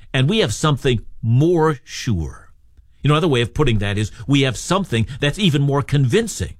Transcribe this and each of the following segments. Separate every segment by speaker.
Speaker 1: and we have something more sure. Another way of putting that is we have something that's even more convincing.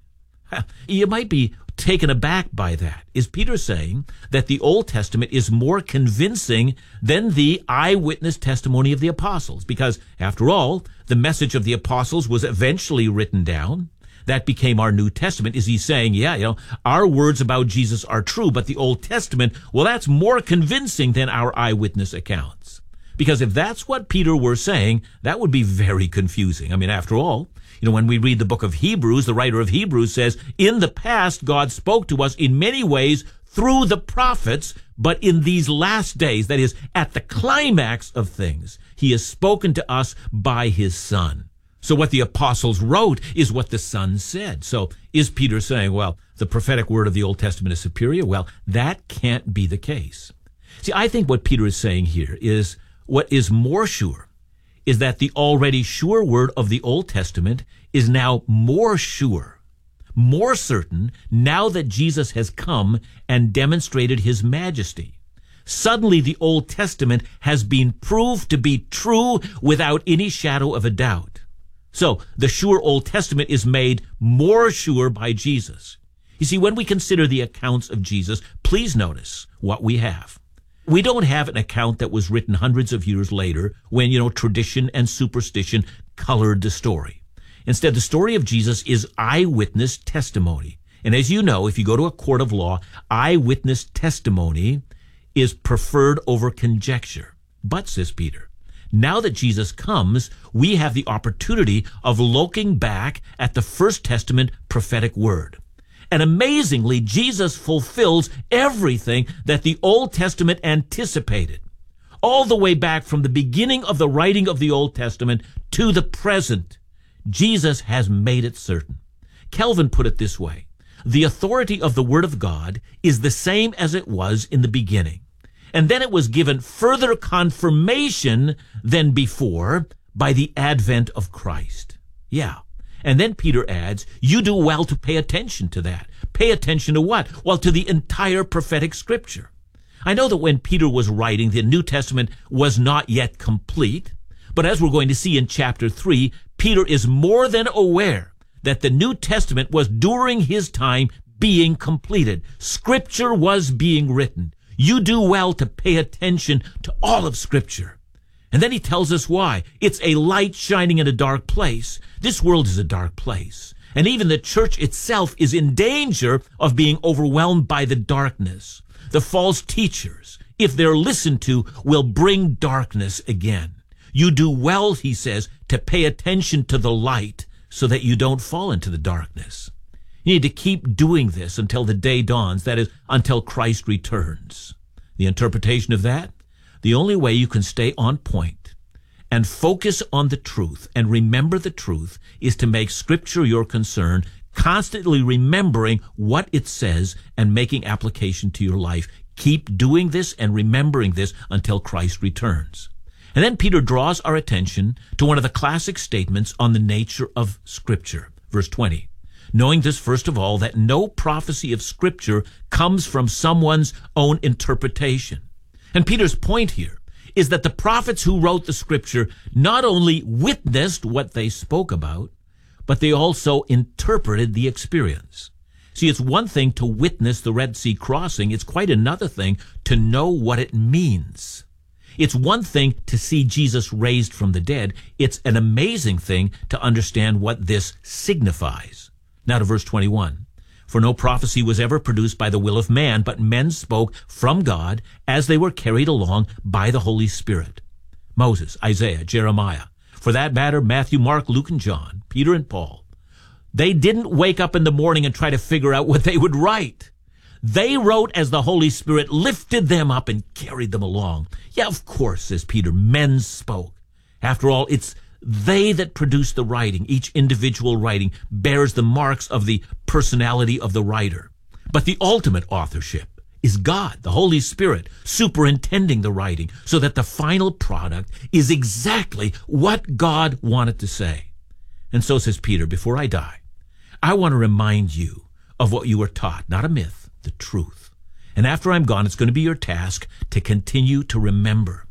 Speaker 1: You might be taken aback by that. Is Peter saying that the Old Testament is more convincing than the eyewitness testimony of the apostles? Because, after all, the message of the apostles was eventually written down. That became our New Testament. Is he saying, our words about Jesus are true, but the Old Testament, well, that's more convincing than our eyewitness accounts? Because if that's what Peter were saying, that would be very confusing. After all, when we read the book of Hebrews, the writer of Hebrews says, in the past, God spoke to us in many ways through the prophets, but in these last days, that is, at the climax of things, he has spoken to us by his Son. So what the apostles wrote is what the Son said. So is Peter saying, well, the prophetic word of the Old Testament is superior? Well, that can't be the case. See, I think what Peter is saying here is what is more sure is that the already sure word of the Old Testament is now more sure, more certain, now that Jesus has come and demonstrated his majesty. Suddenly the Old Testament has been proved to be true without any shadow of a doubt. So the sure Old Testament is made more sure by Jesus. You see, when we consider the accounts of Jesus, please notice what we have. We don't have an account that was written hundreds of years later when, tradition and superstition colored the story. Instead, the story of Jesus is eyewitness testimony. And as you know, if you go to a court of law, eyewitness testimony is preferred over conjecture. But, says Peter, now that Jesus comes, we have the opportunity of looking back at the First Testament prophetic word. And amazingly, Jesus fulfills everything that the Old Testament anticipated. All the way back from the beginning of the writing of the Old Testament to the present, Jesus has made it certain. Calvin put it this way: the authority of the Word of God is the same as it was in the beginning. And then it was given further confirmation than before by the advent of Christ. Yeah. And then Peter adds, you do well to pay attention to that. Pay attention to what? Well, to the entire prophetic scripture. I know that when Peter was writing, the New Testament was not yet complete. But as we're going to see in chapter 3, Peter is more than aware that the New Testament was during his time being completed. Scripture was being written. You do well to pay attention to all of Scripture. And then he tells us why. It's a light shining in a dark place. This world is a dark place. And even the church itself is in danger of being overwhelmed by the darkness. The false teachers, if they're listened to, will bring darkness again. You do well, he says, to pay attention to the light so that you don't fall into the darkness. You need to keep doing this until the day dawns, that is, until Christ returns. The interpretation of that? The only way you can stay on point and focus on the truth and remember the truth is to make Scripture your concern, constantly remembering what it says and making application to your life. Keep doing this and remembering this until Christ returns. And then Peter draws our attention to one of the classic statements on the nature of Scripture. Verse 20. Knowing this, first of all, that no prophecy of Scripture comes from someone's own interpretation. And Peter's point here is that the prophets who wrote the Scripture not only witnessed what they spoke about, but they also interpreted the experience. See, it's one thing to witness the Red Sea crossing. It's quite another thing to know what it means. It's one thing to see Jesus raised from the dead. It's an amazing thing to understand what this signifies. Now to verse 21. For no prophecy was ever produced by the will of man, but men spoke from God as they were carried along by the Holy Spirit. Moses, Isaiah, Jeremiah, for that matter, Matthew, Mark, Luke, and John, Peter and Paul. They didn't wake up in the morning and try to figure out what they would write. They wrote as the Holy Spirit lifted them up and carried them along. Yeah, of course, says Peter, men spoke. After all, it's they that produce the writing. Each individual writing bears the marks of the personality of the writer. But the ultimate authorship is God, the Holy Spirit, superintending the writing so that the final product is exactly what God wanted to say. And so, says Peter, before I die, I want to remind you of what you were taught, not a myth, the truth. And after I'm gone, it's going to be your task to continue to remember.